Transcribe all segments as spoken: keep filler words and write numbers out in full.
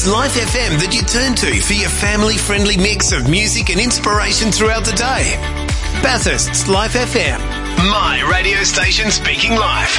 It's Life F M that you turn to for your family-friendly mix of music and inspiration throughout the day. Bathurst's Life F M, my radio station speaking life.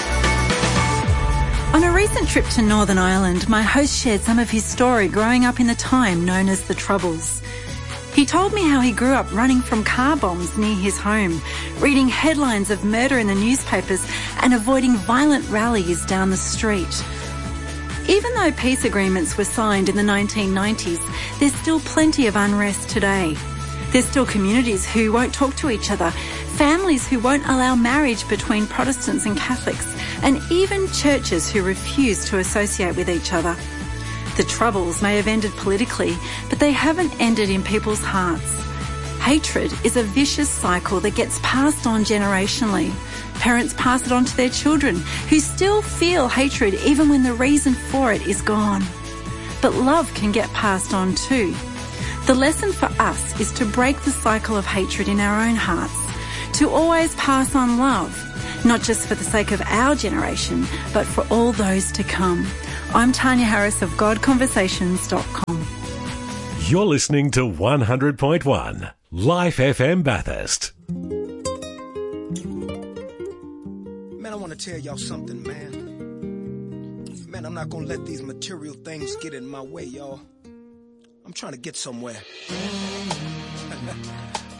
On a recent trip to Northern Ireland, my host shared some of his story growing up in the time known as the Troubles. He told me how he grew up running from car bombs near his home, reading headlines of murder in the newspapers and avoiding violent rallies down the street. Even though peace agreements were signed in the nineteen nineties, there's still plenty of unrest today. There's still communities who won't talk to each other, families who won't allow marriage between Protestants and Catholics, and even churches who refuse to associate with each other. The Troubles may have ended politically, but they haven't ended in people's hearts. Hatred is a vicious cycle that gets passed on generationally. Parents pass it on to their children, who still feel hatred even when the reason for it is gone. But love can get passed on too. The lesson for us is to break the cycle of hatred in our own hearts, to always pass on love, not just for the sake of our generation, but for all those to come. I'm Tanya Harris of God Conversations dot com. You're listening to one hundred point one Life F M Bathurst. Man, I want to tell y'all something, man. Man, I'm not going to let these material things get in my way, y'all. I'm trying to get somewhere.